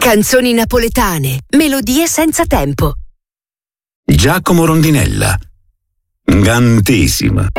Canzoni napoletane, melodie senza tempo. Giacomo Rondinella. Gantissima.